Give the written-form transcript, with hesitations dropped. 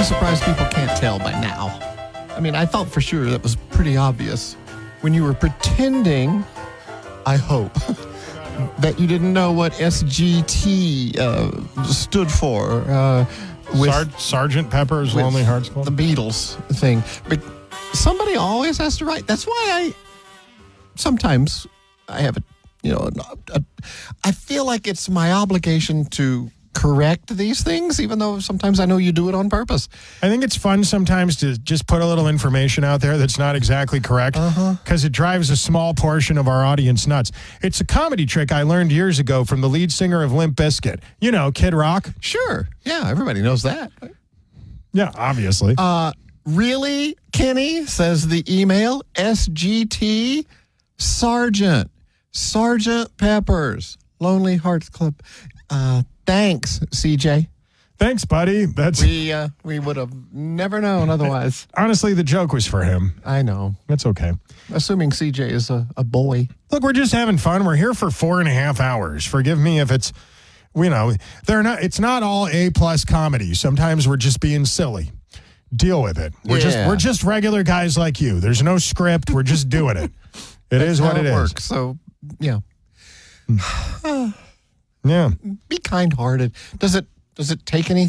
of surprised people can't tell by now. I mean, I thought for sure that was pretty obvious when you were pretending, I hope, that you didn't know what SGT stood for. With Sergeant Pepper's Lonely Hearts Club? The Beatles thing. But somebody always has to write. That's why sometimes I have I feel like it's my obligation to correct these things, even though sometimes I know you do it on purpose. I think it's fun sometimes to just put a little information out there that's not exactly correct because it drives a small portion of our audience nuts. It's a comedy trick I learned years ago from the lead singer of Limp Bizkit. You know, Kid Rock. Sure. Yeah, everybody knows that. Yeah, obviously. Really, Kenny, says the email, SGT Sergeant Pepper's Lonely Hearts Club. Thanks, CJ. Thanks, buddy. We would have never known otherwise. Honestly, the joke was for him. I know. That's okay. Assuming CJ is a boy. Look, we're just having fun. We're here for 4.5 hours. Forgive me if it's, it's not all A+ comedy. Sometimes we're just being silly. Deal with it. We're just regular guys like you. There's no script. We're just doing it. It is what it is. Works. So, yeah. Yeah. Be kind-hearted. Does it take any